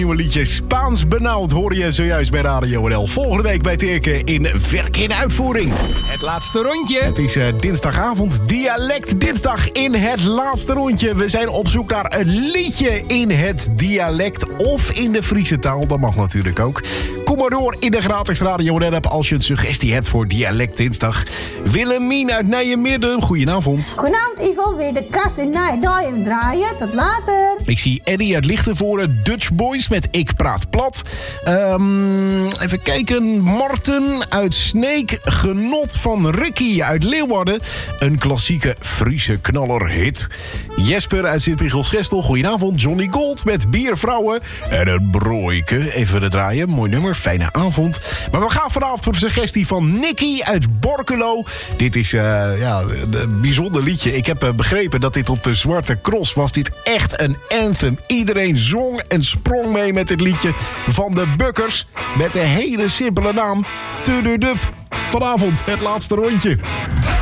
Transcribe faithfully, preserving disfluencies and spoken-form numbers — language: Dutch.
Nieuwe liedje Spaans benauwd hoor je zojuist bij Radio N L. Volgende week bij Tirke in Werk in Uitvoering. Het laatste rondje. Het is uh, dinsdagavond, dialect dinsdag in het laatste rondje. We zijn op zoek naar een liedje in het dialect of in de Friese taal. Dat mag natuurlijk ook. Kom maar door in de gratis Radio N L-app als je een suggestie hebt voor dialect dinsdag. Willemien uit Nijmegen, goedenavond. Goedenavond, Ivo. Weer de kast in Nijmegen draaien. Tot later. Ik zie Eddie uit Lichtenvoorde, Dutch Boys met Ik Praat Plat. Um, even kijken. Marten uit Sneek. Genot van Ricky uit Leeuwarden. Een klassieke Friese knallerhit. Jesper uit Sint-Michiels-Gestel. Goedenavond. Johnny Gold met Biervrouwen. En een brooike. Even de draaien. Mooi nummer. Fijne avond. Maar we gaan vanavond voor de suggestie van Nicky uit Borculo. Dit is uh, ja, een bijzonder liedje. Ik heb uh, begrepen dat dit op de Zwarte Cross was. Dit echt een anthem. Iedereen zong en sprong mee met dit liedje van de Bukkers. Met een hele simpele naam. Tududub. Vanavond het laatste rondje.